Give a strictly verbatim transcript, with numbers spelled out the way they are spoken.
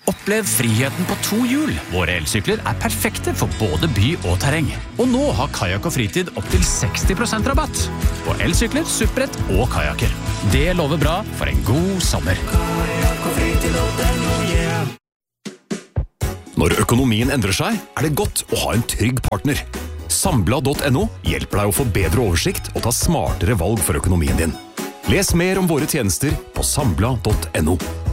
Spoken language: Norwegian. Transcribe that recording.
Opplev friheten på to hjul. Våre elsykler er perfekte for både by og terreng. Og nå har Kajakk og Fritid opp til seksti prosent rabatt på elsykler, supprett og kajakker. Det lover bra for en god sommer. Kajakk og Fritid og den, yeah. Når økonomien endrer seg, er det godt å ha en trygg partner. Sambla punktum no hjelper deg å få bedre oversikt og ta smartere valg for økonomien din. Les mer om våre tjenester på Sambla punktum no.